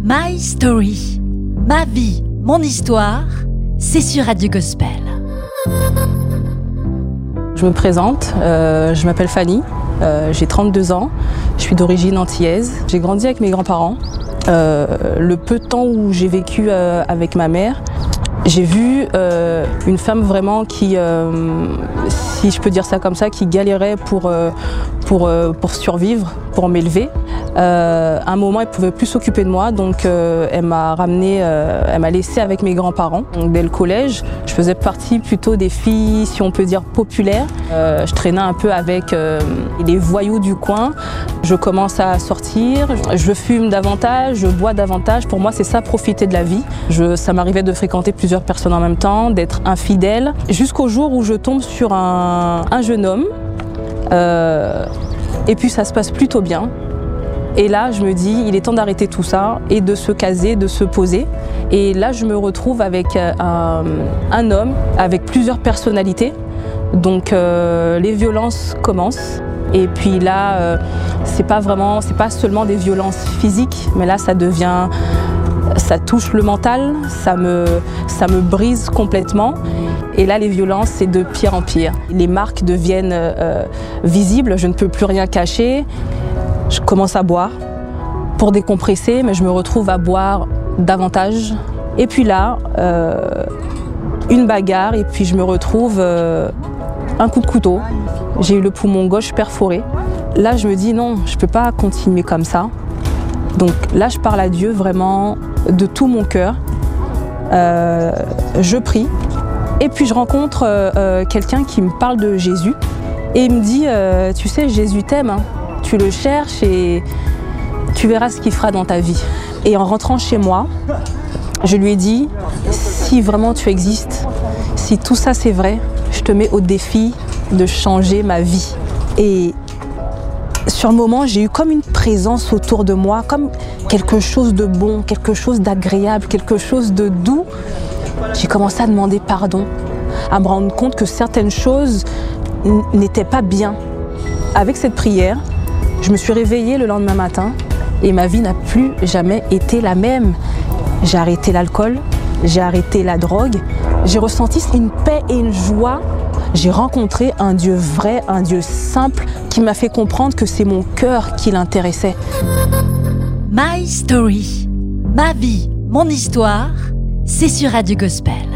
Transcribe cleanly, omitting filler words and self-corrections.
My Story, ma vie, mon histoire, c'est sur Radio Gospel. Je me présente, je m'appelle Fanny, j'ai 32 ans, je suis d'origine antillaise. J'ai grandi avec mes grands-parents. Le peu de temps où j'ai vécu avec ma mère, j'ai vu une femme vraiment qui, si je peux dire ça comme ça, qui galérait pour survivre, pour m'élever. À un moment, elle ne pouvait plus s'occuper de moi, donc elle m'a ramenée, elle m'a laissée avec mes grands-parents. Donc, dès le collège, je faisais partie plutôt des filles, si on peut dire, populaires. Je traînais un peu avec les voyous du coin. Je commence à sortir, je fume davantage, je bois davantage. Pour moi, c'est ça, profiter de la vie. Ça m'arrivait de fréquenter plusieurs personnes en même temps, d'être infidèle, jusqu'au jour où je tombe sur un jeune homme. Et puis ça se passe plutôt bien. Et là, je me dis, il est temps d'arrêter tout ça et de se caser, de se poser. Et là, je me retrouve avec un homme avec plusieurs personnalités. Donc les violences commencent. Et puis là, c'est pas seulement des violences physiques, mais là, ça touche le mental, ça me brise complètement. Et là, les violences, c'est de pire en pire. Les marques deviennent visibles, je ne peux plus rien cacher. Je commence à boire pour décompresser, mais je me retrouve à boire davantage. Et puis là, une bagarre, et puis je me retrouve un coup de couteau. J'ai eu le poumon gauche perforé. Là, je me dis non, je ne peux pas continuer comme ça. Donc là, je parle à Dieu vraiment de tout mon cœur. Je prie. Et puis je rencontre quelqu'un qui me parle de Jésus. Et il me dit, tu sais, Jésus t'aime, hein. Tu le cherches et tu verras ce qu'il fera dans ta vie. Et en rentrant chez moi, je lui ai dit, si vraiment tu existes, si tout ça c'est vrai, je te mets au défi de changer ma vie. Et sur le moment, j'ai eu comme une présence autour de moi, comme quelque chose de bon, quelque chose d'agréable, quelque chose de doux. J'ai commencé à demander pardon, à me rendre compte que certaines choses n'étaient pas bien. Avec cette prière, je me suis réveillée le lendemain matin et ma vie n'a plus jamais été la même. J'ai arrêté l'alcool, j'ai arrêté la drogue, j'ai ressenti une paix et une joie. J'ai rencontré un Dieu vrai, un Dieu simple qui m'a fait comprendre que c'est mon cœur qui l'intéressait. My Story, ma vie, mon histoire, c'est sur Radio Gospel.